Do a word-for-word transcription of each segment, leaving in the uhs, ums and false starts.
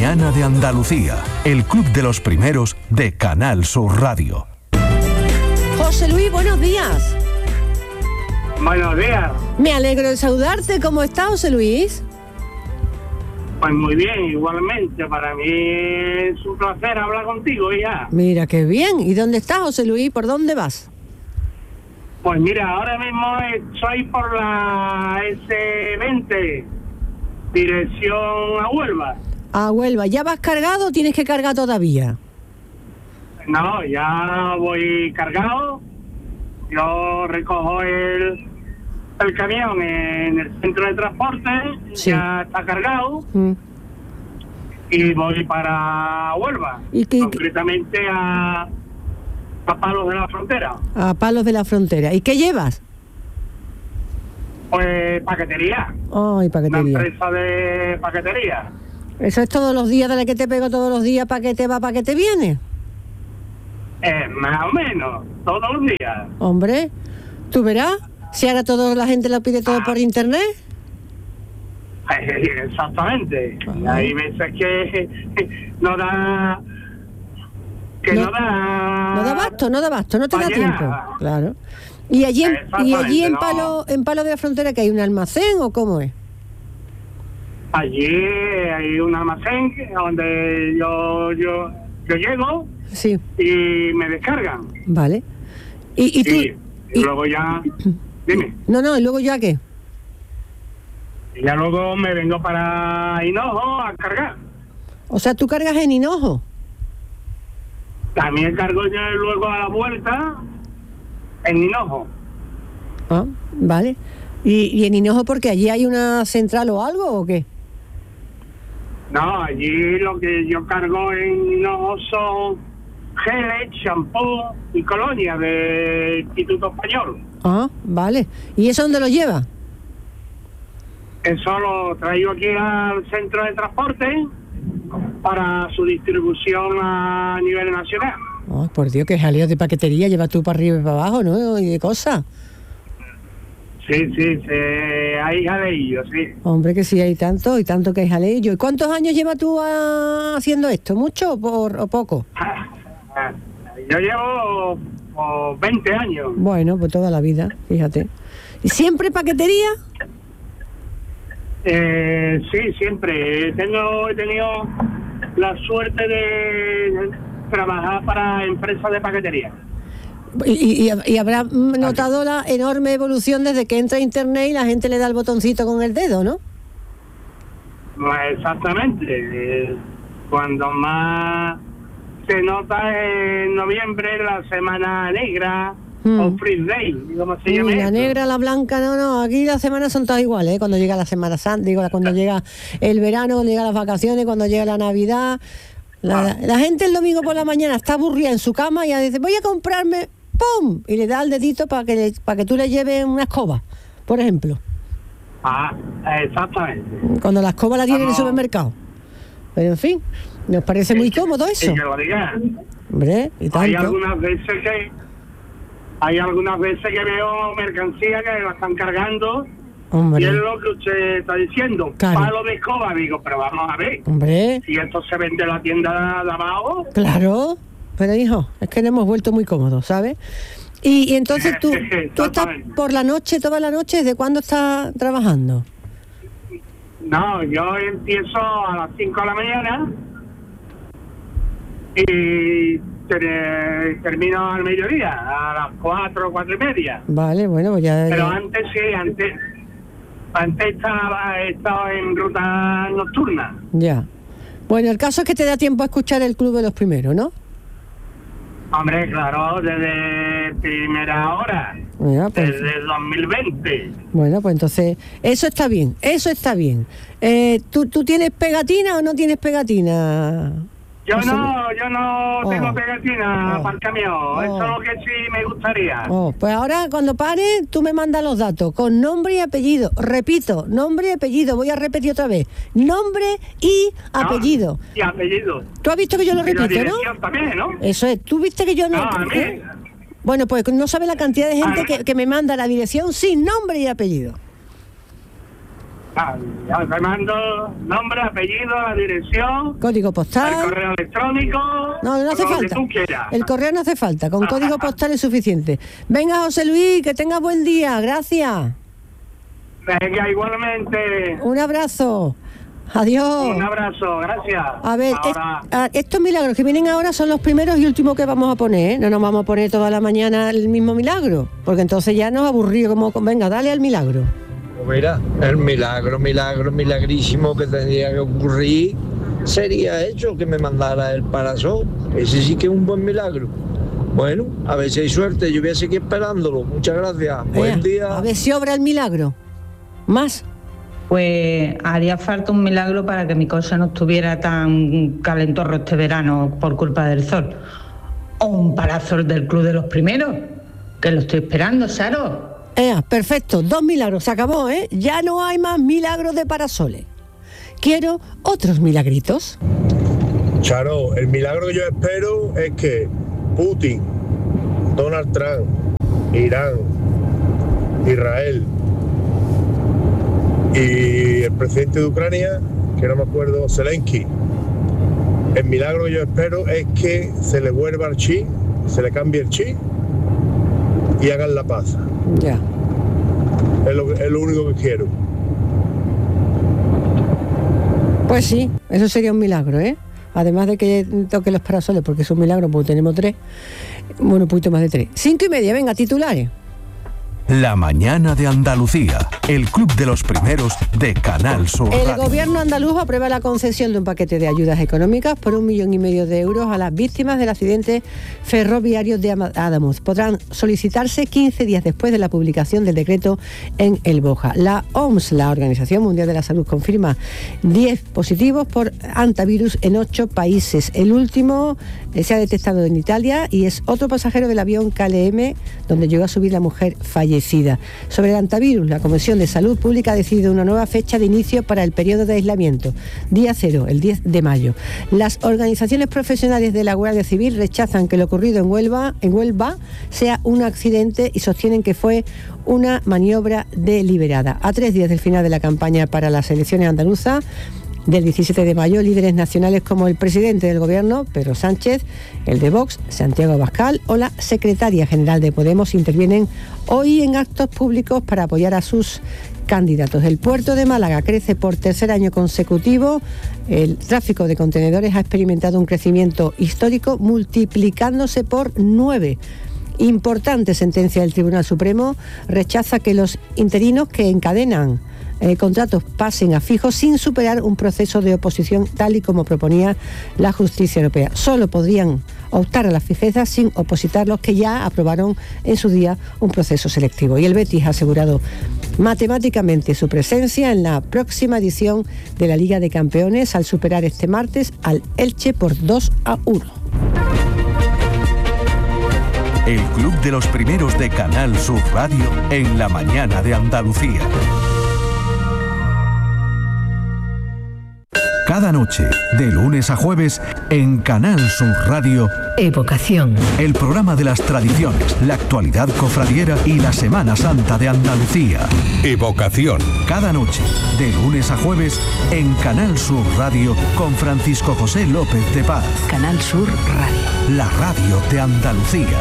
mañana de Andalucía, el club de los primeros de Canal Sur Radio. José Luis, buenos días. Buenos días. Me alegro de saludarte. ¿Cómo está, José Luis? Pues muy bien, igualmente. Para mí es un placer hablar contigo, hija. Mira, qué bien. ¿Y dónde estás, José Luis? ¿Por dónde vas? Pues mira, ahora mismo estoy por la ese veinte, dirección a Huelva. A Huelva. ¿Ya vas cargado o tienes que cargar todavía? No, ya voy cargado. Yo recojo el, el camión en el centro de transporte, sí. Ya está cargado, mm. y voy para Huelva, ¿Y qué, concretamente a, a Palos de la Frontera. A Palos de la Frontera. ¿Y qué llevas? Pues paquetería. Ay, paquetería. Una empresa de paquetería. ¿Eso es todos los días de la que te pego todos los días, paquete va, paquete viene? Eh, más o menos, todos los días. Hombre, ¿tú verás? Si ahora toda la gente lo pide todo ah. por internet. Exactamente. Ah. Hay veces que no da... Que no, no da... No da basto, no da basto, no te da tiempo. Claro. ¿Y allí, en, y allí en, no. Palo, en Palo de la Frontera que hay un almacén o cómo es? Allí hay un almacén donde yo, yo, yo llego, sí, y me descargan. Vale. ¿Y, y tú? Y, y, y luego ya... Dime. No, no, ¿y luego ya qué? Y ya luego me vengo para Hinojo a cargar. O sea, ¿tú cargas en Hinojo? También cargo yo luego a la vuelta en Hinojo. Ah, vale. ¿Y, y en Hinojo porque allí hay una central o algo o qué? No, allí lo que yo cargo en Hinojo son geles, champú y colonia de Instituto Español. Ah, vale. ¿Y eso dónde lo lleva? Eso lo traigo aquí al centro de transporte para su distribución a nivel nacional. Oh, por Dios, que jaleo de paquetería llevas tú para arriba y para abajo, ¿no? Y de cosas. Sí, sí, sí, hay jaleillo, sí. Hombre, que sí, hay tanto y tanto que hay jaleillo. ¿Y cuántos años llevas tú a... haciendo esto? ¿Mucho o, por, o poco? Yo llevo oh, veinte años. Bueno, pues toda la vida, fíjate. ¿Y siempre paquetería? Eh, sí, siempre. Tengo, he tenido la suerte de trabajar para empresas de paquetería. Y, y, y habrá notado la enorme evolución desde que entra a internet y la gente le da el botoncito con el dedo, ¿no? Exactamente. Cuando más se nota en noviembre, la Semana Negra, hmm. o Free Day, ¿cómo se llama? La esto? negra, la blanca, no, no, aquí las semanas son todas iguales, ¿eh? Cuando llega la Semana Santa, digo, cuando llega el verano, cuando llegan las vacaciones, cuando llega la Navidad. La, ah. la gente el domingo por la mañana está aburrida en su cama y dice, voy a comprarme, ¡pum! Y le da el dedito para que le, para que tú le lleves una escoba, por ejemplo. Ah, exactamente. Cuando la escoba la tiene en el supermercado. Pero en fin, nos parece muy cómodo eso. Y que lo diga. Hombre, y tanto. Hay algunas veces que hay algunas veces que veo mercancía que la están cargando. Hombre. Y es lo que usted está diciendo, claro. Palo de escoba, digo, pero vamos a ver. Hombre. Si esto se vende en la tienda de abajo. Claro, pero hijo, es que nos hemos vuelto muy cómodos, ¿sabes? Y, y entonces tú, tú estás por la noche, toda la noche, ¿desde cuándo estás trabajando? No, yo empiezo a las cinco de la mañana y ter, termino al mediodía, a las cuatro, cuatro y media. Vale, bueno, pues ya... Pero ya... antes sí, antes... Antes estaba, estaba en ruta nocturna. Ya. Bueno, el caso es que te da tiempo a escuchar el Club de los Primeros, ¿no? Hombre, claro, desde primera hora. Ya, pues, desde dos mil veinte. Bueno, pues entonces, eso está bien, eso está bien. Eh, ¿tú, ¿Tú tienes pegatina o no tienes pegatina? Yo no, no yo no oh. tengo pegatina oh. para el camión, oh. eso es lo que sí me gustaría. Oh. Pues ahora cuando pare, tú me mandas los datos, con nombre y apellido. Repito, nombre y apellido, voy a repetir otra vez. Nombre y apellido. No, y apellido. Tú has visto que yo lo repito, y la dirección, ¿no? También, ¿no? Eso es, tú viste que yo no... No, a mí. ¿eh? Bueno, pues no sabes la cantidad de gente que, que me manda la dirección sin nombre y apellido. Ah, ya te mando nombre, apellido, la dirección, código postal, el correo electrónico. No, no hace lo falta. que tú quieras. El correo no hace falta, con código postal es suficiente. Venga, José Luis, que tengas buen día, gracias. Venga, igualmente. Un abrazo. Adiós. Un abrazo, gracias. A ver, Ahora... es, a, estos milagros que vienen ahora son los primeros y últimos que vamos a poner, ¿eh? No nos vamos a poner toda la mañana el mismo milagro, porque entonces ya nos aburrió como, venga, dale al milagro. Pues mira, el milagro, milagro, milagrísimo que tendría que ocurrir sería hecho que me mandara el parasol. Ese sí que es un buen milagro. Bueno, a ver si hay suerte, yo voy a seguir esperándolo. Muchas gracias. Eh, Buen día. A ver si obra el milagro. ¿Más? Pues haría falta un milagro para que mi cosa no estuviera tan calentorro este verano por culpa del sol. O un parasol del Club de los Primeros, que lo estoy esperando, Saro. Eh, perfecto, dos milagros, se acabó, ¿eh? Ya no hay más milagros de parasoles. Quiero otros milagritos. Charo, el milagro que yo espero es que Putin, Donald Trump, Irán, Israel y el presidente de Ucrania, que no me acuerdo, Zelensky, el milagro que yo espero es que se le vuelva el chi, se le cambie el chi y hagan la paz. Ya. Es lo, es lo único que quiero. Pues sí, eso sería un milagro, ¿eh? Además de que toque los parasoles, porque es un milagro, porque tenemos tres. Bueno, un poquito más de tres. Cinco y media, venga, titulares. La mañana de Andalucía, el club de los primeros de Canal Sur El Radio. gobierno andaluz aprueba la concesión de un paquete de ayudas económicas por un millón y medio de euros a las víctimas del accidente ferroviario de Ademuz. Podrán solicitarse quince días después de la publicación del decreto en el BOJA. La O M S, la Organización Mundial de la Salud, confirma diez positivos por hantavirus en ocho países. El último eh, se ha detectado en Italia y es otro pasajero del avión K L M, donde llegó a subir la mujer fallecida. Sobre el hantavirus, la Comisión de Salud Pública ha decidido una nueva fecha de inicio para el periodo de aislamiento, día cero, el diez de mayo. Las organizaciones profesionales de la Guardia Civil rechazan que lo ocurrido en Huelva, en Huelva sea un accidente y sostienen que fue una maniobra deliberada. A tres días del final de la campaña para las elecciones andaluzas, del diecisiete de mayo, líderes nacionales como el presidente del gobierno, Pedro Sánchez, el de Vox, Santiago Abascal, o la secretaria general de Podemos intervienen hoy en actos públicos para apoyar a sus candidatos. El puerto de Málaga crece por tercer año consecutivo. El tráfico de contenedores ha experimentado un crecimiento histórico, multiplicándose por nueve. Importante sentencia del Tribunal Supremo rechaza que los interinos que encadenan Eh, contratos pasen a fijos sin superar un proceso de oposición tal y como proponía la justicia europea. Solo podrían optar a la fijeza sin opositar los que ya aprobaron en su día un proceso selectivo. Y el Betis ha asegurado matemáticamente su presencia en la próxima edición de la Liga de Campeones al superar este martes al Elche por dos a uno. El club de los primeros de Canal Sur Radio en la mañana de Andalucía. Cada noche, de lunes a jueves, en Canal Sur Radio, Evocación. El programa de las tradiciones, la actualidad cofradiera y la Semana Santa de Andalucía. Evocación. Cada noche, de lunes a jueves, en Canal Sur Radio, con Francisco José López de Paz. Canal Sur Radio. La radio de Andalucía.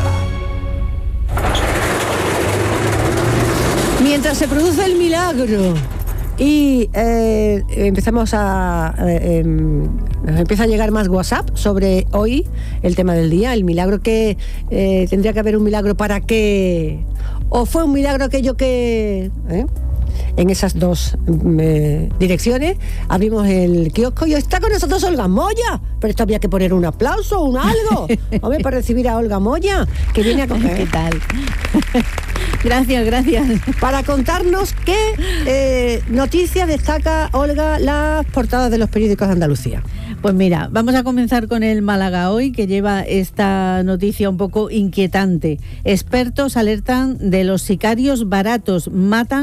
Mientras se produce el milagro y eh, empezamos a eh, eh, nos empieza a llegar más WhatsApp sobre hoy el tema del día, el milagro que eh, tendría que haber un milagro para que, o fue un milagro aquello que ¿eh? En esas dos eh, direcciones abrimos el kiosco y está con nosotros Olga Moya, pero esto había que poner un aplauso, un algo, hombre, para recibir a Olga Moya, que viene a coger. ¿Qué tal? Gracias, gracias. Para contarnos qué eh, noticias destaca, Olga, las portadas de los periódicos de Andalucía. Pues mira, vamos a comenzar con el Málaga Hoy, que lleva esta noticia un poco inquietante. Expertos alertan de los sicarios baratos, matan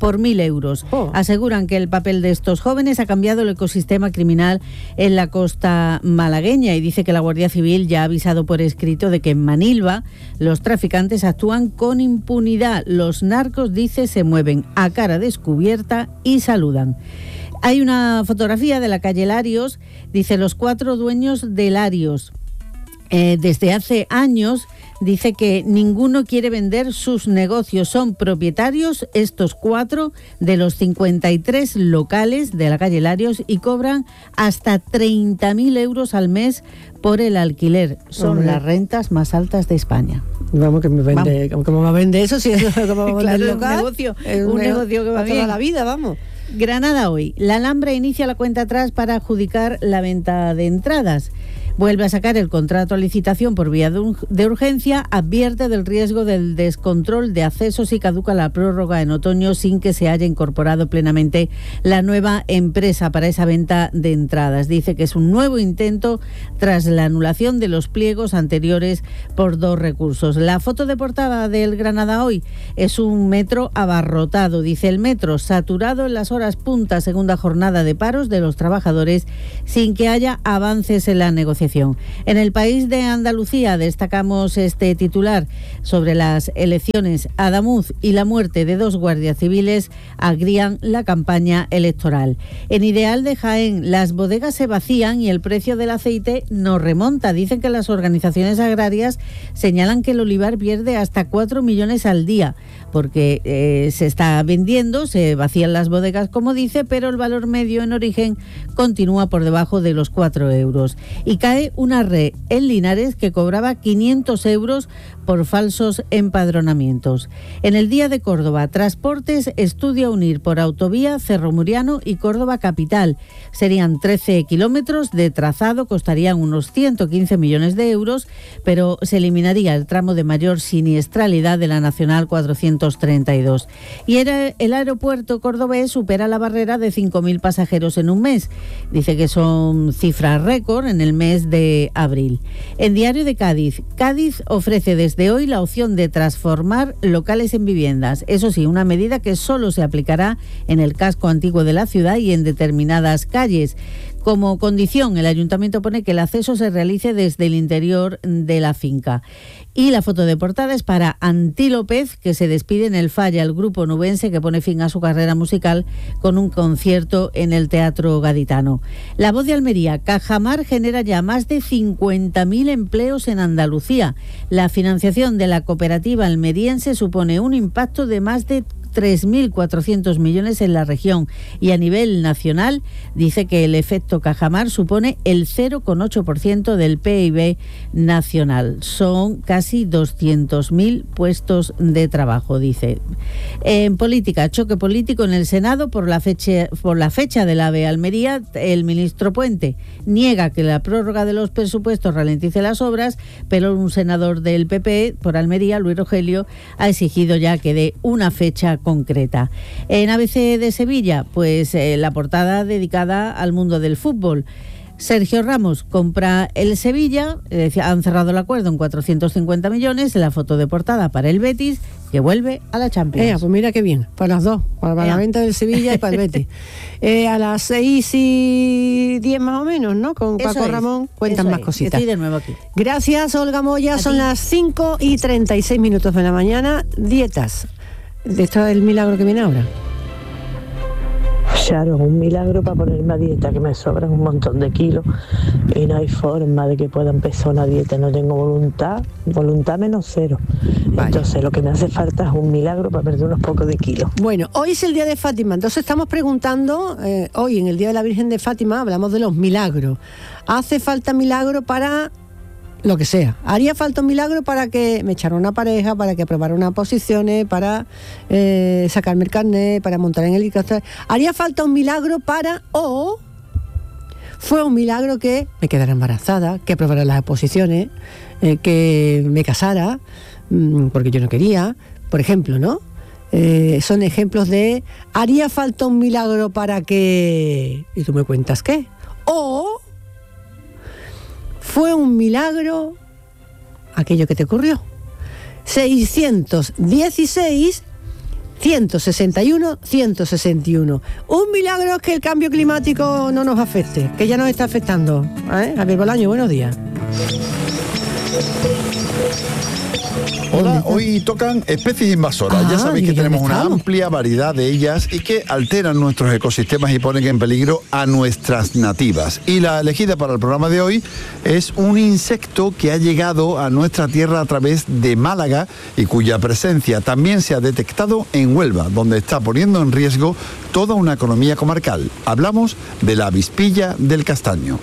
por mil euros. Oh. Aseguran que el papel de estos jóvenes ha cambiado el ecosistema criminal en la costa malagueña y dice que la Guardia Civil ya ha avisado por escrito de que en Manilva los traficantes actúan con impunidad. Los narcos, dice, se mueven a cara descubierta y saludan. Hay una fotografía de la calle Larios, dice los cuatro dueños de Larios. Eh, desde hace años dice que ninguno quiere vender sus negocios. Son propietarios estos cuatro de los cincuenta y tres locales de la calle Larios y cobran hasta treinta mil euros al mes por el alquiler. Son Hombre. las rentas más altas de España. Vamos, que me vende, vamos. ¿Cómo me vende eso? Si eso ¿cómo me claro, vende un negocio, es un, un negocio que va bien. Toda la vida, vamos. Granada hoy. La Alhambra inicia la cuenta atrás para adjudicar la venta de entradas. Vuelve a sacar el contrato a licitación por vía de urgencia, advierte del riesgo del descontrol de accesos y caduca la prórroga en otoño sin que se haya incorporado plenamente la nueva empresa para esa venta de entradas. Dice que es un nuevo intento tras la anulación de los pliegos anteriores por dos recursos. La foto de portada del Granada hoy es un metro abarrotado, dice el metro, saturado en las horas punta, segunda jornada de paros de los trabajadores sin que haya avances en la negociación. En el país de Andalucía destacamos este titular sobre las elecciones. Adamuz y la muerte de dos guardias civiles agrían la campaña electoral. En Ideal de Jaén, las bodegas se vacían y el precio del aceite no remonta. Dicen que las organizaciones agrarias señalan que el olivar pierde hasta cuatro millones al día porque eh, se está vendiendo, se vacían las bodegas, como dice, pero el valor medio en origen continúa por debajo de los cuatro euros. Y cae una red en Linares que cobraba quinientos euros por falsos empadronamientos. En el Día de Córdoba, Transportes estudia unir por autovía Cerro Muriano y Córdoba Capital. Serían trece kilómetros de trazado, costarían unos ciento quince millones de euros, pero se eliminaría el tramo de mayor siniestralidad de la Nacional cuatrocientos treinta y dos. Y era el aeropuerto cordobés supera la barrera de cinco mil pasajeros en un mes. Dice que son cifras récord en el mes de abril. En Diario de Cádiz, Cádiz ofrece desde hoy la opción de transformar locales en viviendas. Eso sí, una medida que solo se aplicará en el casco antiguo de la ciudad y en determinadas calles. Como condición, el ayuntamiento pone que el acceso se realice desde el interior de la finca. Y la foto de portada es para Antí López, que se despide en el Falla, el grupo nubense que pone fin a su carrera musical con un concierto en el Teatro Gaditano. La Voz de Almería, Cajamar genera ya más de cincuenta mil empleos en Andalucía. La financiación de la cooperativa almeriense supone un impacto de más de tres mil cuatrocientos millones en la región y a nivel nacional dice que el efecto Cajamar supone el cero coma ocho por ciento del P I B nacional. Son casi doscientos mil puestos de trabajo, dice. En política, choque político en el Senado por la fecha, por la fecha del AVE Almería. El ministro Puente niega que la prórroga de los presupuestos ralentice las obras, pero un senador del P P por Almería, Luis Rogelio, ha exigido ya que dé una fecha concreta. En A B C de Sevilla, pues eh, la portada dedicada al mundo del fútbol. Sergio Ramos compra el Sevilla, eh, han cerrado el acuerdo en cuatrocientos cincuenta millones, la foto de portada para el Betis, que vuelve a la Champions. Eh, pues mira qué bien, para las dos, para, para la venta del Sevilla y para el Betis. Eh, a las seis y diez más o menos, ¿no? Con Paco Eso Ramón es, cuentan más es. cositas. Estoy de nuevo aquí. Gracias, Olga Moya, a son ti. Las cinco y treinta y seis minutos de la mañana. Dietas. ¿De esto es el milagro que viene ahora? Claro, un milagro para ponerme a dieta, que me sobran un montón de kilos y no hay forma de que pueda empezar una dieta, no tengo voluntad, voluntad menos cero. Vale. Entonces lo que me hace falta es un milagro para perder unos pocos de kilos. Bueno, hoy es el día de Fátima, entonces estamos preguntando, eh, hoy en el día de la Virgen de Fátima hablamos de los milagros. ¿Hace falta milagro para lo que sea? ¿Haría falta un milagro para que me echara una pareja, para que aprobara unas posiciones, para eh, sacarme el carnet, para montar en helicóptero? ¿Haría falta un milagro para, o fue un milagro que me quedara embarazada, que aprobara las oposiciones, eh, que me casara, mmm, porque yo no quería, por ejemplo, ¿no? Eh, son ejemplos de, ¿haría falta un milagro para que...? Y tú me cuentas qué. O... ¿fue un milagro aquello que te ocurrió? seiscientos dieciséis, ciento sesenta y uno, ciento sesenta y uno. Un milagro es que el cambio climático no nos afecte, que ya nos está afectando. ¿Eh? Javier Bolaño, buenos días. Hola, hoy tocan especies invasoras. Ah, ya sabéis que tenemos una estamos? amplia variedad de ellas y que alteran nuestros ecosistemas y ponen en peligro a nuestras nativas. Y la elegida para el programa de hoy es un insecto que ha llegado a nuestra tierra a través de Málaga y cuya presencia también se ha detectado en Huelva, donde está poniendo en riesgo toda una economía comarcal. Hablamos de la avispilla del castaño.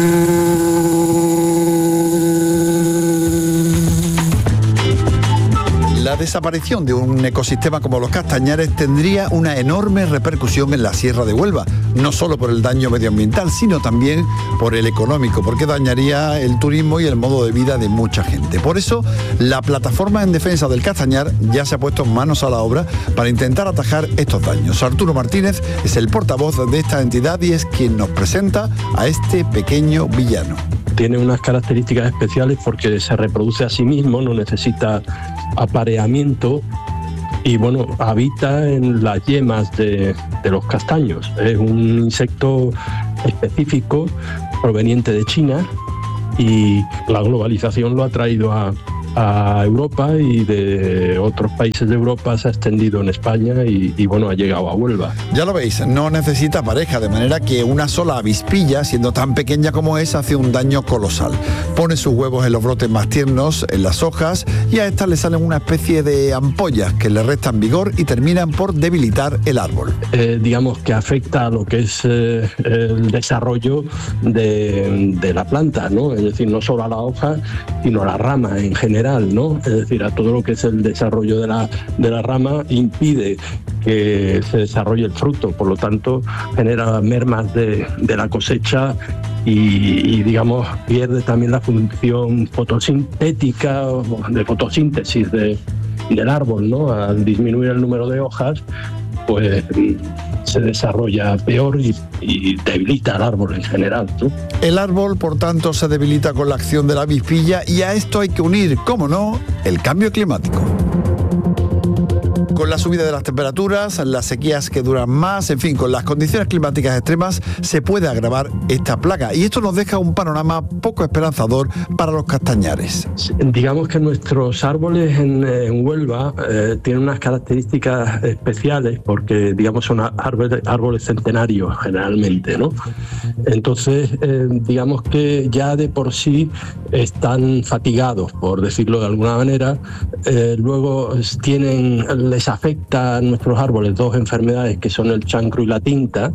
La desaparición de un ecosistema como los castañares tendría una enorme repercusión en la Sierra de Huelva, no solo por el daño medioambiental, sino también por el económico, porque dañaría el turismo y el modo de vida de mucha gente. Por eso, la plataforma en defensa del castañar ya se ha puesto manos a la obra para intentar atajar estos daños. Arturo Martínez es el portavoz de esta entidad y es quien nos presenta a este pequeño villano. Tiene unas características especiales porque se reproduce a sí mismo, no necesita apareamiento y bueno, habita en las yemas de, de los castaños. Es un insecto específico proveniente de China y la globalización lo ha traído a, a Europa y de otros países de Europa se ha extendido en España y, y bueno, ha llegado a Huelva. Ya lo veis, no necesita pareja, de manera que una sola avispilla, siendo tan pequeña como es, hace un daño colosal. Pone sus huevos en los brotes más tiernos, en las hojas, y a estas le salen una especie de ampollas que le restan vigor y terminan por debilitar el árbol. Eh, digamos que afecta a lo que es eh, el desarrollo de, de la planta, ¿no? Es decir, no solo a la hoja, sino a la rama en general, ¿no? Es decir, a todo lo que es el desarrollo de la, de la rama, impide que se desarrolle el fruto, por lo tanto genera mermas de, de la cosecha y, y digamos pierde también la función fotosintética, de fotosíntesis de, del árbol, ¿no? Al disminuir el número de hojas, pues se desarrolla peor y, y debilita al árbol en general, ¿no? El árbol, por tanto, se debilita con la acción de la avispilla y a esto hay que unir, cómo no, el cambio climático. Con la subida de las temperaturas, las sequías que duran más, en fin, con las condiciones climáticas extremas se puede agravar esta plaga y esto nos deja un panorama poco esperanzador para los castañares. Digamos que nuestros árboles en, en Huelva eh, tienen unas características especiales porque, digamos, son árboles, árboles centenarios generalmente, ¿no? Entonces, eh, digamos que ya de por sí están fatigados, por decirlo de alguna manera. Eh, luego tienen, les afecta a nuestros árboles dos enfermedades que son el chancro y la tinta,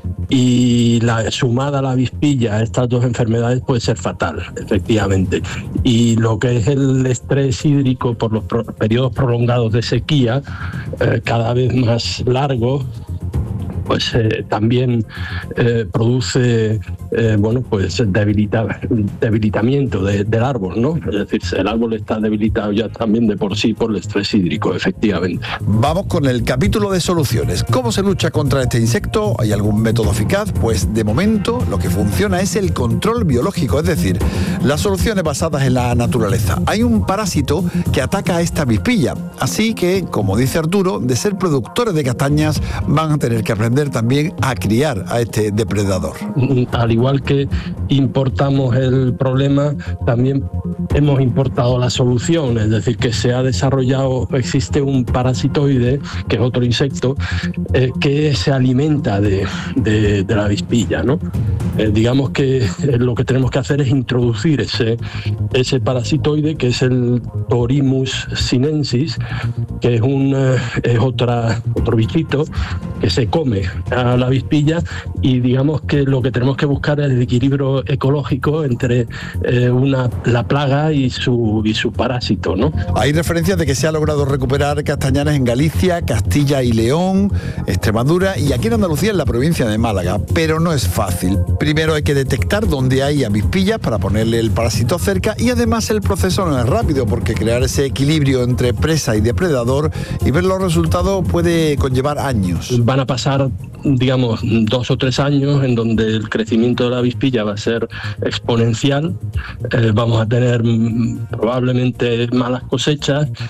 y la sumada a la avispilla a estas dos enfermedades puede ser fatal, efectivamente. Y lo que es el estrés hídrico por los pro- periodos prolongados de sequía, eh, cada vez más largos, pues eh, también eh, produce eh, bueno, pues debilita, debilitamiento de, del árbol, ¿no? Es decir, el árbol está debilitado ya también de por sí por el estrés hídrico, efectivamente. Vamos con el capítulo de soluciones. ¿Cómo se lucha contra este insecto? ¿Hay algún método eficaz? Pues de momento lo que funciona es el control biológico, es decir, las soluciones basadas en la naturaleza. Hay un parásito que ataca a esta avispilla, así que, como dice Arturo, de ser productores de castañas van a tener que aprender también a criar a este depredador. Al igual que importamos el problema, también hemos importado la solución, es decir, que se ha desarrollado, existe un parasitoide, que es otro insecto, eh, que se alimenta de, de, de la avispilla, ¿no? Eh, digamos que eh, lo que tenemos que hacer es introducir ese, ese parasitoide, que es el Torimus sinensis, que es, un, eh, es otra, otro bichito que se come a la avispilla, y digamos que lo que tenemos que buscar es el equilibrio ecológico entre eh, una, la plaga y su, y su parásito, ¿no? Hay referencias de que se ha logrado recuperar castañares en Galicia, Castilla y León, Extremadura y aquí en Andalucía, en la provincia de Málaga, pero no es fácil. Primero hay que detectar dónde hay avispillas para ponerle el parásito cerca y además el proceso no es rápido porque crear ese equilibrio entre presa y depredador y ver los resultados puede conllevar años. Van a pasar, digamos, dos o tres años en donde el crecimiento de la avispilla va a ser exponencial, eh, vamos a tener mm, probablemente malas cosechas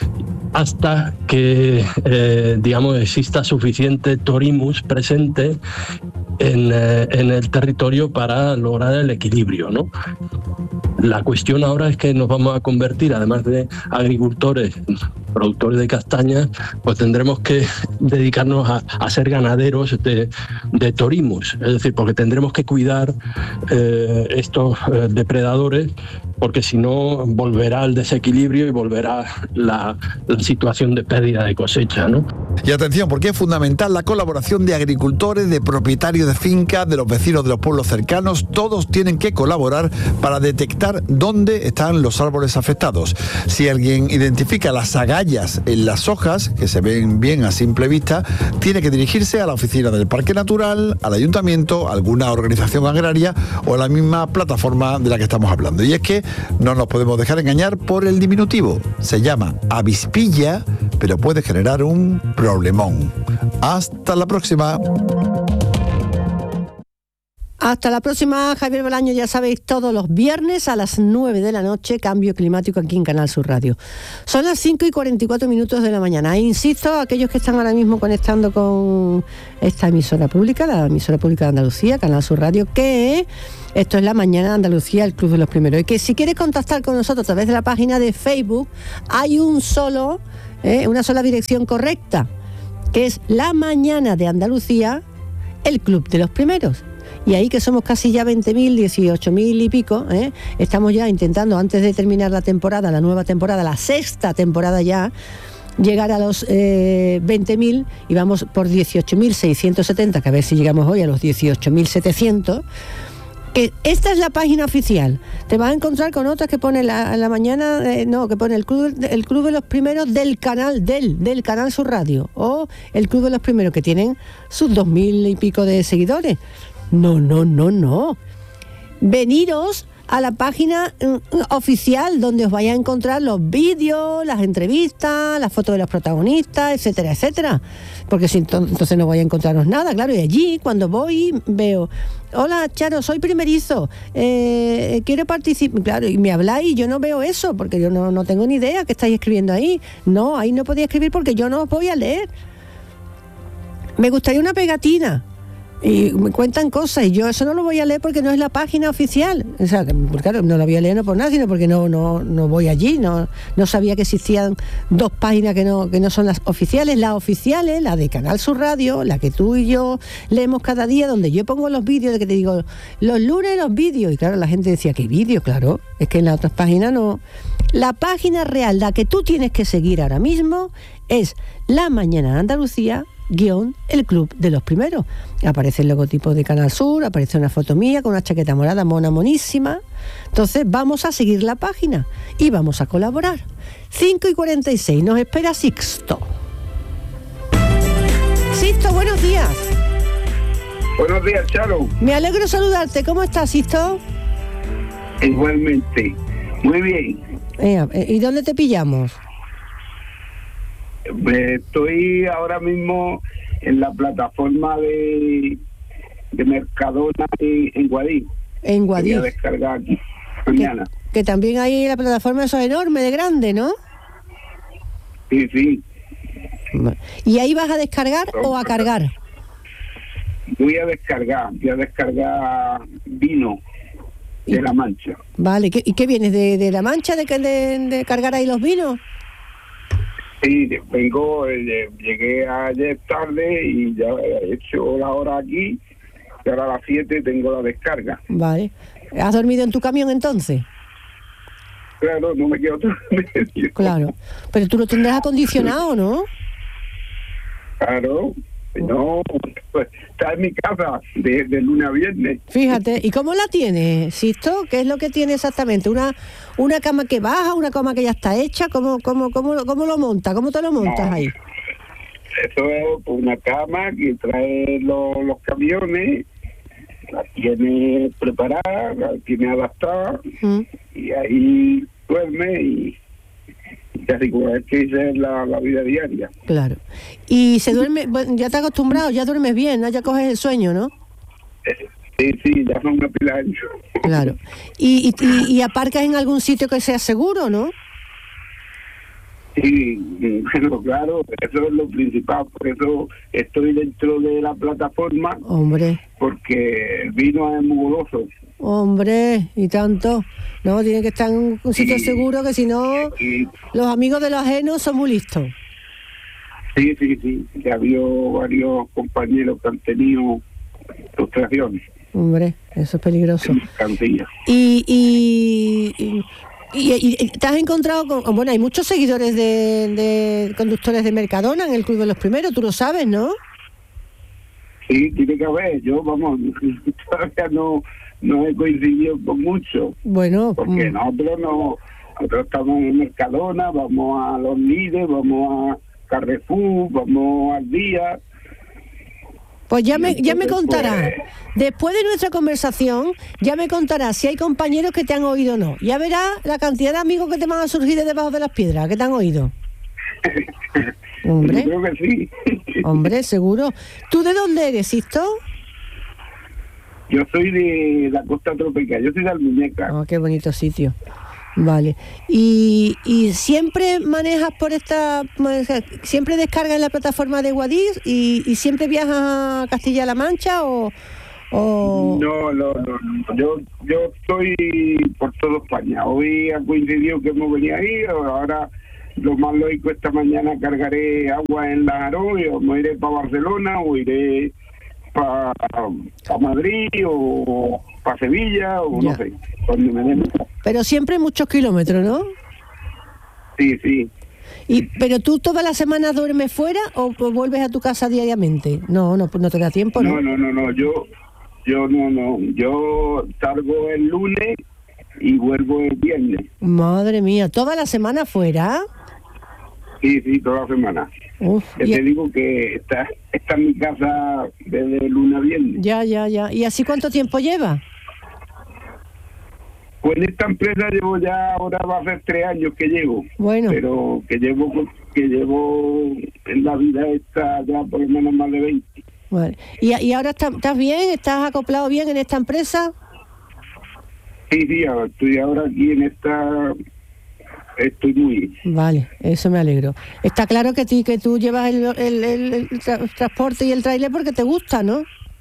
hasta que, eh, digamos, exista suficiente torimus presente en, eh, en el territorio para lograr el equilibrio, ¿no? La cuestión ahora es que nos vamos a convertir, además de agricultores, productores de castañas, pues tendremos que dedicarnos a, a ser ganaderos de, de torimus, es decir, porque tendremos que cuidar eh, estos eh, depredadores, porque si no volverá el desequilibrio y volverá la, la situación de pérdida de cosecha, ¿no? Y atención, porque es fundamental la colaboración de agricultores, de propietarios de fincas, de los vecinos de los pueblos cercanos. Todos tienen que colaborar para detectar dónde están los árboles afectados. Si alguien identifica las agallas en las hojas, que se ven bien a simple vista, tiene que dirigirse a la oficina del Parque Natural, al ayuntamiento, a alguna organización agraria o a la misma plataforma de la que estamos hablando. Y es que no nos podemos dejar engañar por el diminutivo. Se llama avispilla, pero puede generar un problemón. Hasta la próxima. Hasta la próxima, Javier Bolaño. Ya sabéis, todos los viernes a las nueve de la noche, Cambio Climático aquí en Canal Sur Radio. Son las cinco y cuarenta y cuatro minutos de la mañana. E insisto, aquellos que están ahora mismo conectando con esta emisora pública, la emisora pública de Andalucía, Canal Sur Radio, que esto es La Mañana de Andalucía, el Club de los Primeros. Y que si quieres contactar con nosotros a través de la página de Facebook, hay un solo, eh, una sola dirección correcta, que es La Mañana de Andalucía, el Club de los Primeros. Y ahí que somos casi ya veinte mil, dieciocho mil y pico, ¿eh? Estamos ya intentando, antes de terminar la temporada, la nueva temporada, la sexta temporada ya, llegar a los eh, veinte mil, y vamos por dieciocho mil seiscientos setenta, que a ver si llegamos hoy a los dieciocho mil setecientos. Que esta es la página oficial. Te vas a encontrar con otras que pone la, la mañana, eh, no, que pone el club, el club de los primeros del canal, del, del Canal Sur Radio, o el Club de los Primeros, que tienen sus dos mil y pico de seguidores. No, no, no, no. Veniros a la página uh, oficial, donde os vais a encontrar los vídeos, las entrevistas, las fotos de los protagonistas, etcétera, etcétera. Porque si entonces no vais a encontraros nada, claro. Y allí, cuando voy, veo: hola, Charo, soy primerizo, eh, quiero participar. Claro, y me habláis y yo no veo eso, porque yo no, no tengo ni idea qué estáis escribiendo ahí. No, ahí no podía escribir porque yo no os voy a leer. Me gustaría una pegatina. Y me cuentan cosas y yo eso no lo voy a leer porque no es la página oficial. O sea, claro, no la voy a leer no por nada, sino porque no no no voy allí, no no sabía que existían dos páginas que no que no son las oficiales. Las oficiales, la de Canal Sur Radio, la que tú y yo leemos cada día, donde yo pongo los vídeos, de que te digo, los lunes los vídeos. Y claro, la gente decía, ¿qué vídeos? Claro, es que en las otras páginas no. La página real, la que tú tienes que seguir ahora mismo, es La Mañana de Andalucía, guión el Club de los Primeros. Aparece el logotipo de Canal Sur, aparece una foto mía con una chaqueta morada, mona, monísima. Entonces vamos a seguir la página y vamos a colaborar. cinco y cuarenta y seis, nos espera Sixto. Sixto, buenos días. Buenos días, Charo. Me alegro saludarte. ¿Cómo estás, Sixto? Igualmente. Muy bien. Eh, ¿Y dónde te pillamos? Estoy ahora mismo en la plataforma de, de Mercadona en, en Guadix. En Guadix. Voy a descargar mañana. Que, que también hay la plataforma, eso es enorme, de grande, ¿no? Sí, sí. ¿Y ahí vas a descargar o a cargar? Voy a descargar, voy a descargar vino de La Mancha. Vale, ¿y qué vienes? ¿De, de La Mancha de, de, de cargar ahí los vinos? Sí, vengo, eh, llegué ayer tarde y ya he hecho la hora aquí, y ahora a las siete tengo la descarga. Vale. ¿Has dormido en tu camión entonces? Claro, no me quedo otro medio. Claro, pero tú lo tendrás acondicionado, ¿no? Claro, no, pues, está en mi casa de, de lunes a viernes. Fíjate, ¿y cómo la tienes, Sisto? ¿Qué es lo que tiene exactamente? ¿Una una cama que baja, una cama que ya está hecha? ¿Cómo cómo cómo, cómo lo montas? ¿Cómo te lo montas no, ahí? Eso es una cama que trae los, los camiones, la tiene preparada, la tiene adaptada, ¿Mm? Y ahí duerme y... casi como es que esa es la, la vida diaria. Claro. Y se duerme, bueno, ya te has acostumbrado, ya duermes bien, ¿no? Ya coges el sueño, ¿no? Sí, sí, ya son una pila de años. Claro. Y, y, y, y aparcas en algún sitio que sea seguro, ¿no? Sí, bueno, claro, eso es lo principal, por eso estoy dentro de la plataforma. Hombre. Porque el vino es muy goloso. Hombre, y tanto. No, tiene que estar en un sitio sí, seguro, que si no, sí. Los amigos de los ajenos son muy listos. Sí, sí, sí. Ya había varios compañeros que han tenido frustraciones. Hombre, eso es peligroso. Y, y, y, y, y te has encontrado con... Bueno, hay muchos seguidores de, de conductores de Mercadona en el Club de los Primeros, tú lo sabes, ¿no? Sí, tiene que haber. Yo, vamos, todavía no, no he coincidido con mucho. Bueno. Porque mm. nosotros no... Nosotros estamos en Mercadona, vamos a los líderes, vamos a Carrefour, vamos al Día... Pues ya me, ya me contarás, después de nuestra conversación, ya me contarás si hay compañeros que te han oído o no. Ya verás la cantidad de amigos que te van a surgir de debajo de las piedras, que te han oído. Hombre. Yo creo que sí. Hombre, seguro. ¿Tú de dónde eres, Sisto? Yo soy de la costa tropical, yo soy de Almuñeca. Oh, qué bonito sitio. Vale. ¿Y, y siempre manejas por esta... siempre descargas en la plataforma de Guadix y, y siempre viajas a Castilla-La Mancha o...? o... No, no, no. Yo, yo estoy por toda España. Hoy ha coincidido que hemos venido ahí, ahora lo más lógico, esta mañana cargaré agua en la Aro y o me iré para Barcelona o iré para pa Madrid o para Sevilla o ya. No sé, donde me den. Pero siempre muchos kilómetros, ¿no? Sí, sí. Y, ¿Pero tú todas las semanas duermes fuera o, o vuelves a tu casa diariamente? No, no, no te da tiempo, ¿no? No, no, no, no, yo, yo no, no, yo salgo el lunes y vuelvo el viernes. Madre mía, ¿toda la semana fuera? Sí, sí, toda la semana. Uf, te y... digo que está, está en mi casa desde lunes a viernes. Ya, ya, ya. ¿Y así cuánto tiempo lleva? Pues en esta empresa llevo ya, ahora va a ser tres años que llevo. Bueno. Pero que llevo que llevo en la vida esta ya por lo menos más de veinte. Vale. ¿Y, y ahora está, estás bien? ¿Estás acoplado bien en esta empresa? Sí, sí, estoy ahora aquí en esta... Estoy muy bien. Vale, eso me alegro. Está claro que, ti, que tú llevas el, el, el, el tra- transporte y el tráiler porque te gusta, ¿no?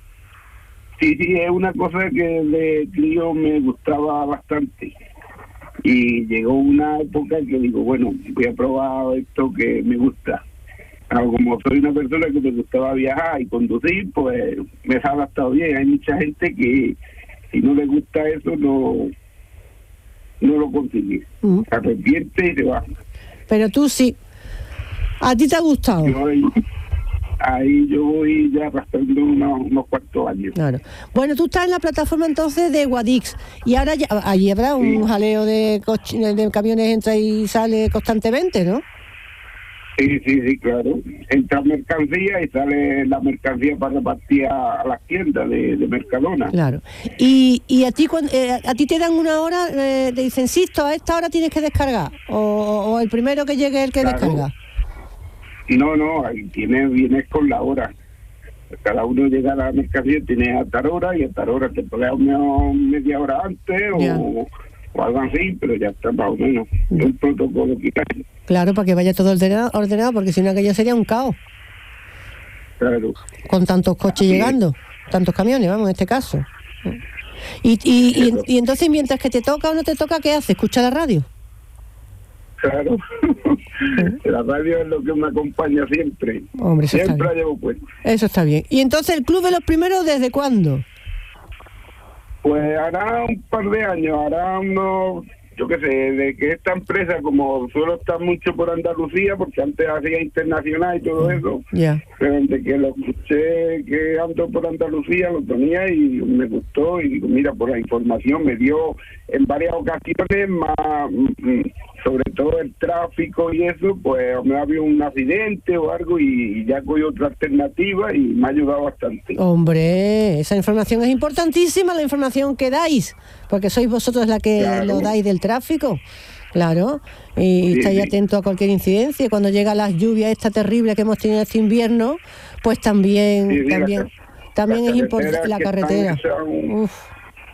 Sí, sí, es una cosa que de crío me gustaba bastante. Y llegó una época que digo, bueno, voy a probar esto que me gusta. Pero como soy una persona que me gustaba viajar y conducir, pues me ha adaptado bien. Hay mucha gente que si no le gusta eso, no... no lo consigue, uh-huh. Se arrepiente y se va. Pero tú sí, ¿a ti te ha gustado? Yo ahí, ahí yo voy ya arrastrando unos, unos cuantos años. Claro. Bueno, tú estás en la plataforma entonces de Guadix y ahora ya, allí habrá un sí. jaleo de, coch- de camiones, entra y sale constantemente, ¿no? Sí, sí, sí, claro. Entra mercancía y sale la mercancía para repartir a, a las tiendas de, de Mercadona. Claro. Y, y a ti cuando, eh, a ti te dan una hora, eh, te dicen, Sisto, a esta hora tienes que descargar, o, o el primero que llegue es el que claro. descarga. No, no, ahí tienes, vienes con la hora. Cada uno llega a la mercancía, tienes a tal hora y a tal hora te puedes una media hora antes o, o algo así, pero ya está más o menos. Es un protocolo que hay. Claro, para que vaya todo ordenado, ordenado porque si no aquello sería un caos. Claro. Con tantos coches sí. llegando, tantos camiones, vamos, en este caso. Y, y, y, y entonces, mientras que te toca o no te toca, ¿qué haces? ¿Escucha la radio? Claro. La radio es lo que me acompaña siempre. Hombre, eso siempre está la bien. llevo puesta. Eso está bien. ¿Y entonces el Club de los Primeros desde cuándo? Pues hará un par de años, hará unos... Yo qué sé, de que esta empresa, como suelo estar mucho por Andalucía, porque antes hacía internacional y todo eso, yeah. pero desde que lo escuché que ando por Andalucía, lo ponía y me gustó, y digo, mira, por la información me dio en varias ocasiones más, sobre todo el tráfico y eso, pues me había un accidente o algo y, y ya cogí otra alternativa y me ha ayudado bastante. Hombre, esa información es importantísima, la información que dais, porque sois vosotros la que claro. lo dais del tráfico, claro, y sí, estáis sí. atentos a cualquier incidencia. Cuando llegan las lluvias esta terrible que hemos tenido este invierno, pues también, sí, sí, también, la, también la es importante la carretera. Son, Uf.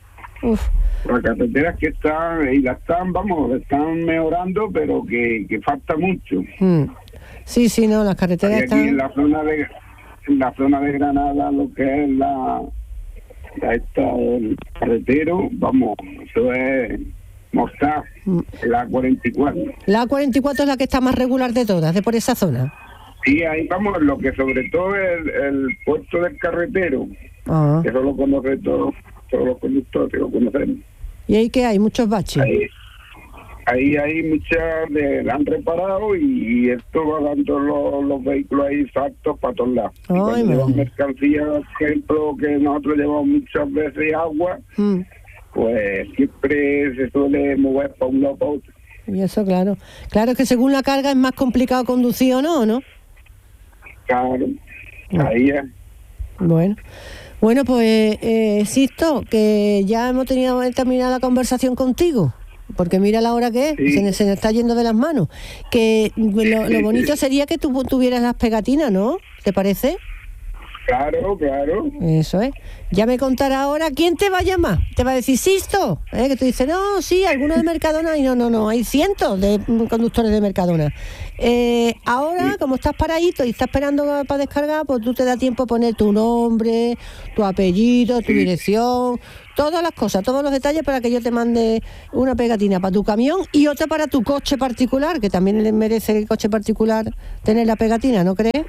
Uf. Las carreteras que están, y las están, vamos, están mejorando, pero que, que falta mucho. Mm. Sí, sí, no, las carreteras y aquí están... en la zona de en la zona de Granada, lo que es la, la esta, el carretero, vamos, eso es mortal, mm. la cuarenta y cuatro. La cuarenta y cuatro es la que está más regular de todas, de por esa zona. Sí, ahí vamos, lo que sobre todo es el, el puerto del carretero, ah. que eso lo conoce todo, todos los conductores, lo conocemos. ¿Y ahí qué hay? ¿Muchos baches? Ahí, ahí hay muchas, de, la han reparado y, y esto va dando los, los vehículos ahí saltos para todos lados. Ay, y cuando llevan mercancía, por ejemplo, que nosotros llevamos muchas veces agua, mm. pues siempre se suele mover para un lado para otro. Y eso, claro. Claro que según la carga es más complicado conducir o no, ¿no? Claro, ahí es. Bueno. Bueno, pues, eh, Sisto, que ya hemos tenido terminado la conversación contigo, porque mira la hora que es, sí. se, se nos está yendo de las manos. Que lo, lo bonito sería que tú tuvieras las pegatinas, ¿no? ¿Te parece? Claro, claro. Eso es. Ya me contará ahora quién te va a llamar. Te va a decir, Sisto, ¿eh? Que tú dices, no, sí, algunos de Mercadona. Y no, no, no, hay cientos de conductores de Mercadona. Eh, ahora, sí. como estás paradito y estás esperando para descargar, pues tú te da tiempo a poner tu nombre, tu apellido, tu sí. dirección, todas las cosas, todos los detalles para que yo te mande una pegatina para tu camión y otra para tu coche particular, que también le merece el coche particular tener la pegatina, ¿no crees?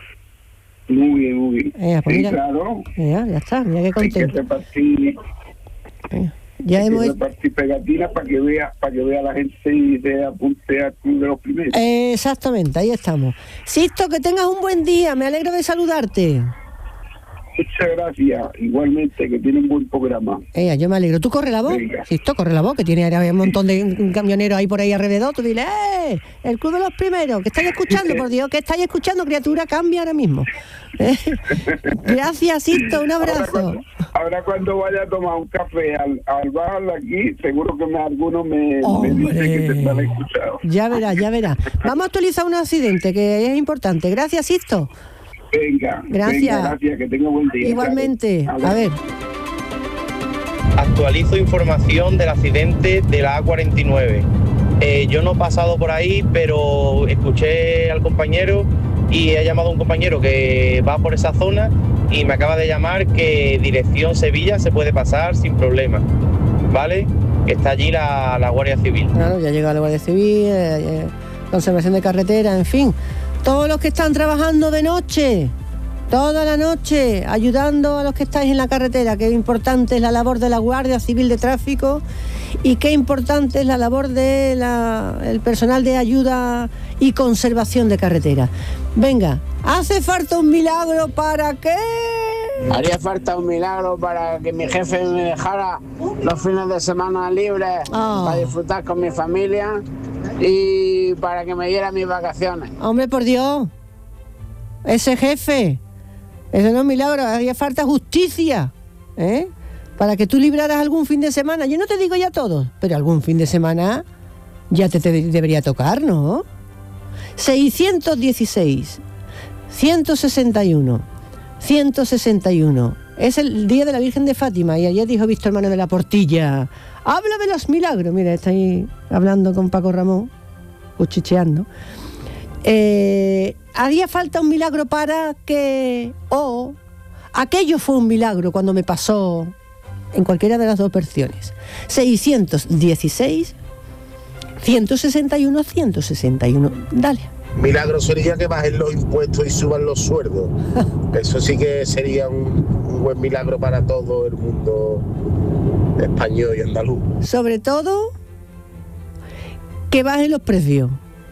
Muy bien, muy bien. Eh, pues sí, mira, claro. Ya, ya está, mira qué contento. Hay que repartir, eh, ya hay hemos... que repartir pegatinas para que vea, para que vea la gente y se apunte al club de los primeros. Eh, exactamente, ahí estamos. Sisto, que tengas un buen día, me alegro de saludarte. Muchas gracias, igualmente, que tiene un buen programa. Eh, yo me alegro. ¿Tú corre la voz? Sisto, corre la voz, que tiene un montón de camioneros ahí por ahí alrededor. Tú dile, ¡eh! El club de los primeros, que estáis escuchando, por Dios, que estáis escuchando, criatura, cambia ahora mismo. ¿Eh? Gracias, Sisto, un abrazo. Ahora cuando, ahora cuando vaya a tomar un café al, al bar aquí, seguro que me, alguno me, me dice que te están escuchando. Ya verás, ya verás. Vamos a actualizar un accidente, que es importante. Gracias, Sisto. Venga, gracias. Venga, gracias, que tenga buen día. Igualmente, a ver. Actualizo información del accidente de la A cuarenta y nueve. Eh, yo no he pasado por ahí, pero escuché al compañero y he llamado a un compañero que va por esa zona y me acaba de llamar que dirección Sevilla se puede pasar sin problema, ¿vale? Está allí la, la Guardia Civil. Claro, ya llega la Guardia Civil, eh, conservación de carretera, en fin. Todos los que están trabajando de noche, toda la noche, ayudando a los que estáis en la carretera, qué importante es la labor de la Guardia Civil de Tráfico y qué importante es la labor del de personal de ayuda y conservación de carretera. Venga, ¿hace falta un milagro para qué? Haría falta un milagro para que mi jefe me dejara los fines de semana libres oh. para disfrutar con mi familia y para que me diera mis vacaciones. Hombre, por Dios, ese jefe, eso no es milagro, haría falta justicia, ¿eh? Para que tú libraras algún fin de semana. Yo no te digo ya todo, pero algún fin de semana ya te, te debería tocar, ¿no? seiscientos dieciséis, ciento sesenta y uno, ciento sesenta y uno. Es el día de la Virgen de Fátima y ayer dijo Víctor Manuel de la Portilla, habla de los milagros. Mira, está ahí hablando con Paco Ramón, cuchicheando. Eh, haría falta un milagro para que... O oh, aquello fue un milagro cuando me pasó, en cualquiera de las dos versiones. seiscientos dieciséis, ciento sesenta y uno, ciento sesenta y uno. Dale. Milagro sería que bajen los impuestos y suban los sueldos. Eso sí que sería un, un buen milagro para todo el mundo español y andaluz. Sobre todo, que bajen los precios,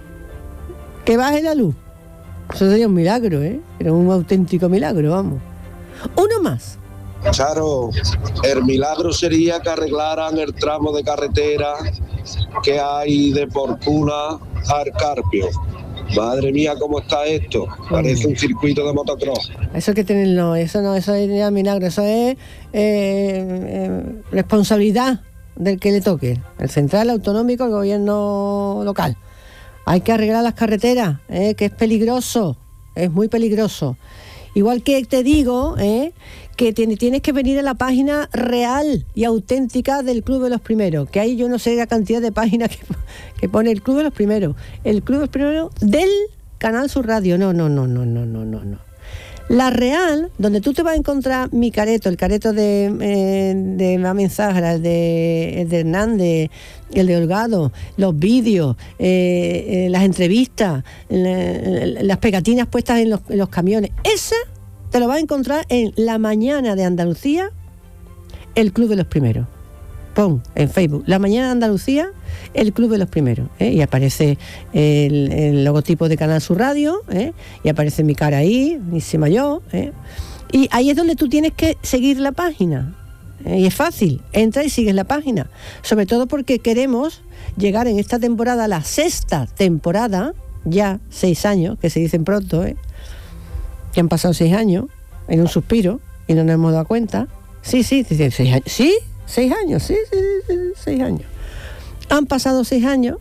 que baje la luz. Eso sería un milagro, ¿eh? Era un auténtico milagro, vamos. Uno más. Charo, el milagro sería que arreglaran el tramo de carretera que hay de Porcuna al Carpio. Madre mía, ¿cómo está esto? Parece un circuito de motocross. Eso hay que tenerlo, eso no, eso es milagro, eso es eh, eh, responsabilidad del que le toque, el central, autonómico, el gobierno local. Hay que arreglar las carreteras, eh, que es peligroso, es muy peligroso. Igual que te digo, ¿eh? que tienes que venir a la página real y auténtica del Club de los Primeros, que ahí yo no sé la cantidad de páginas que, que pone el Club de los Primeros. El Club de los Primeros del Canal Sur Radio. No, no, no, no, no, no, no, no. La real, donde tú te vas a encontrar mi careto, el careto de, eh, de Mamen Zahara, el de, el de Hernández, el de Holgado, los vídeos, eh, eh, las entrevistas, la, las pegatinas puestas en los, en los camiones. Esa te lo vas a encontrar en La Mañana de Andalucía, el Club de los Primeros. Pon en Facebook, La Mañana de Andalucía, el Club de los Primeros, ¿eh? Y aparece el, el logotipo de Canal Sur Radio, ¿eh? Y aparece mi cara ahí, buenísima yo, ¿eh? Y ahí es donde tú tienes que seguir la página, ¿eh? Y es fácil, entra y sigues la página, sobre todo porque queremos llegar en esta temporada, la sexta temporada, ya seis años, que se dicen pronto, ¿eh? Que han pasado seis años, en un suspiro, y no nos hemos dado cuenta. Sí, sí, sí, seis años. ¿Sí? Seis años, sí, sí, sí, seis años. Han pasado seis años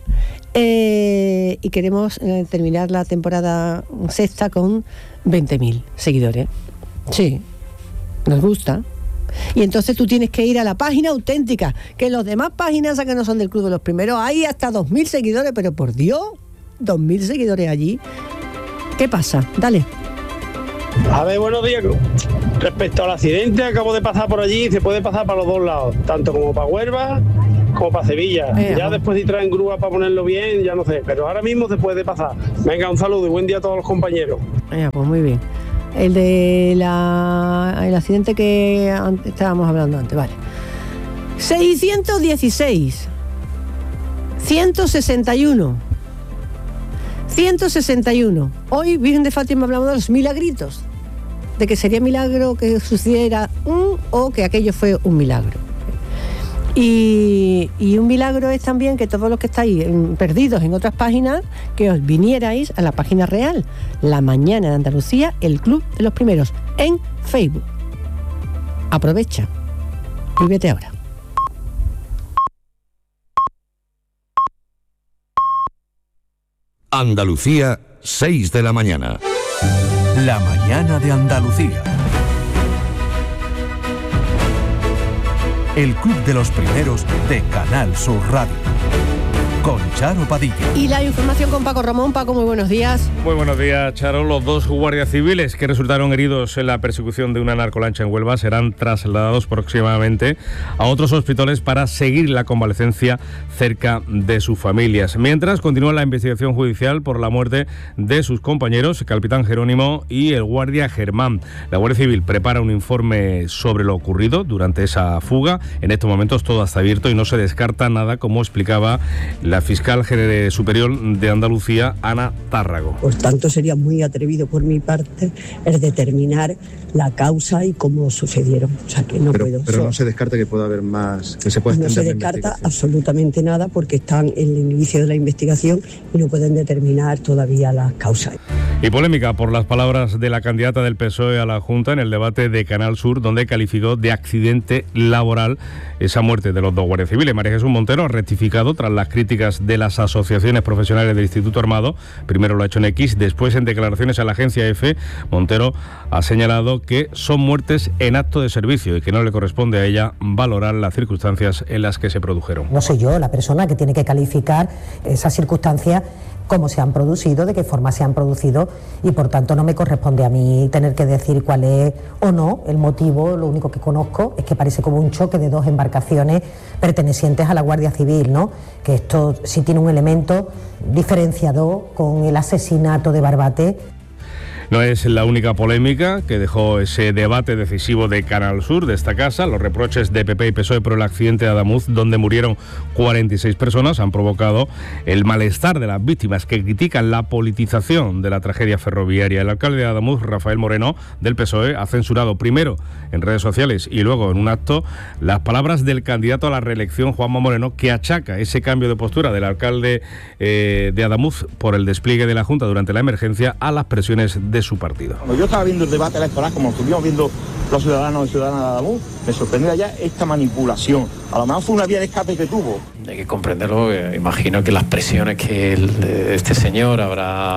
eh, y queremos eh, terminar la temporada sexta con veinte mil seguidores. Sí, nos gusta. Y entonces tú tienes que ir a la página auténtica, que los demás páginas que no son del Club de los Primeros, hay hasta dos mil seguidores, pero por Dios, dos mil seguidores allí. ¿Qué pasa? Dale. A ver, buenos días. Respecto al accidente, acabo de pasar por allí, se puede pasar para los dos lados, tanto como para Huelva como para Sevilla. Eh, ya después si traen grúa para ponerlo bien, ya no sé, pero ahora mismo se puede pasar. Venga, un saludo y buen día a todos los compañeros. Eh, pues muy bien. El de la el accidente que estábamos hablando antes, vale. seiscientos dieciséis, ciento sesenta y uno. ciento sesenta y uno. Hoy, Virgen de Fátima, hablamos de los milagritos, de que sería milagro que sucediera un o que aquello fue un milagro. Y, y un milagro es también que todos los que estáis perdidos en otras páginas, que os vinierais a la página real, La Mañana de Andalucía, el Club de los Primeros, en Facebook. Aprovecha. Vívete ahora. Andalucía, seis de la mañana. La Mañana de Andalucía. El Club de los Primeros de Canal Sur Radio. Con Charo Padilla. Y la información con Paco Ramón. Paco, muy buenos días. Muy buenos días, Charo. Los dos guardias civiles que resultaron heridos en la persecución de una narcolancha en Huelva serán trasladados próximamente a otros hospitales para seguir la convalecencia cerca de sus familias. Mientras, continúa la investigación judicial por la muerte de sus compañeros, el capitán Jerónimo y el guardia Germán. La Guardia Civil prepara un informe sobre lo ocurrido durante esa fuga. En estos momentos todo está abierto y no se descarta nada, como explicaba la fiscal general superior de Andalucía, Ana Tárrago. Por tanto, sería muy atrevido por mi parte el determinar la causa y cómo sucedieron. O sea, que no pero, puedo. Pero no se descarta que pueda haber más, que se pueda No se descarta absolutamente nada porque están en el inicio de la investigación y no pueden determinar todavía las causas. Y polémica por las palabras de la candidata del P S O E a la Junta en el debate de Canal Sur, donde calificó de accidente laboral esa muerte de los dos guardias civiles. María Jesús Montero ha rectificado tras las críticas de las asociaciones profesionales del Instituto Armado. Primero lo ha hecho en X, después en declaraciones a la agencia EFE. Montero ha señalado que son muertes en acto de servicio y que no le corresponde a ella valorar las circunstancias en las que se produjeron. No soy yo la persona que tiene que calificar esas circunstancias, cómo se han producido, de qué forma se han producido, y por tanto no me corresponde a mí tener que decir cuál es o no el motivo. Lo único que conozco es que parece como un choque de dos embarcaciones pertenecientes a la Guardia Civil, ¿no? Que esto sí tiene un elemento diferenciador con el asesinato de Barbate. No es la única polémica que dejó ese debate decisivo de Canal Sur, de esta casa. Los reproches de P P y P S O E por el accidente de Adamuz, donde murieron cuarenta y seis personas, han provocado el malestar de las víctimas, que critican la politización de la tragedia ferroviaria. El alcalde de Adamuz, Rafael Moreno, del P S O E, ha censurado primero en redes sociales y luego en un acto las palabras del candidato a la reelección, Juanma Moreno, que achaca ese cambio de postura del alcalde eh, de Adamuz por el despliegue de la Junta durante la emergencia a las presiones de su partido. Cuando yo estaba viendo el debate electoral, como lo estuvimos viendo los ciudadanos y ciudadanas de Adamuz, me sorprendía ya esta manipulación. A lo mejor fue una vía de escape que tuvo. Hay que comprenderlo, eh, imagino que las presiones que el, este señor habrá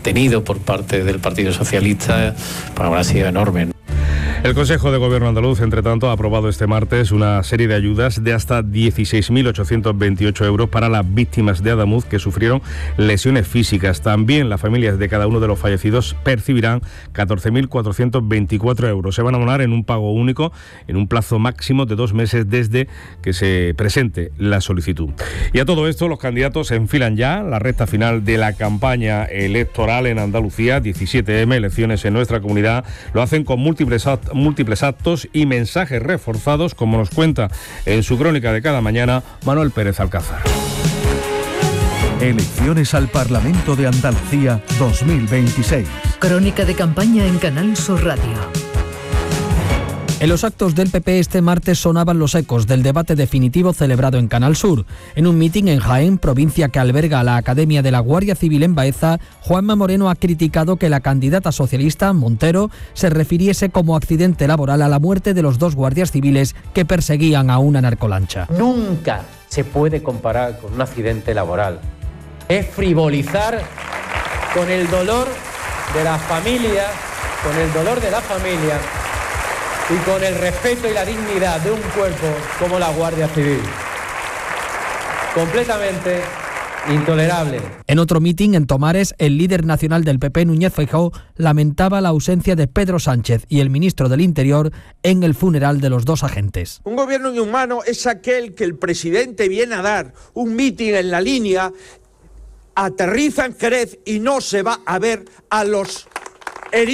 tenido por parte del Partido Socialista, pues habrá sido enorme. El Consejo de Gobierno andaluz, entre tanto, ha aprobado este martes una serie de ayudas de hasta dieciséis mil ochocientos veintiocho euros para las víctimas de Adamuz que sufrieron lesiones físicas. También las familias de cada uno de los fallecidos percibirán catorce mil cuatrocientos veinticuatro euros. Se van a abonar en un pago único en un plazo máximo de dos meses desde que se presente la solicitud. Y a todo esto, los candidatos enfilan ya la recta final de la campaña electoral en Andalucía, diecisiete eme, elecciones en nuestra comunidad. Lo hacen con múltiples actos múltiples actos y mensajes reforzados, como nos cuenta en su crónica de cada mañana Manuel Pérez Alcázar. Elecciones al Parlamento de Andalucía dos mil veintiséis. Crónica de campaña en Canal Sur Radio. En los actos del P P este martes sonaban los ecos del debate definitivo celebrado en Canal Sur. En un mitin en Jaén, provincia que alberga a la Academia de la Guardia Civil en Baeza, Juanma Moreno ha criticado que la candidata socialista, Montero, se refiriese como accidente laboral a la muerte de los dos guardias civiles que perseguían a una narcolancha. Nunca se puede comparar con un accidente laboral. Es frivolizar con el dolor de las familias, con el dolor de la familia y con el respeto y la dignidad de un cuerpo como la Guardia Civil. Completamente intolerable. En otro mitin en Tomares, el líder nacional del P P, Núñez Feijóo, lamentaba la ausencia de Pedro Sánchez y el ministro del Interior en el funeral de los dos agentes. Un gobierno inhumano es aquel que el presidente viene a dar un mitin en la línea, aterriza en Jerez y no se va a ver a los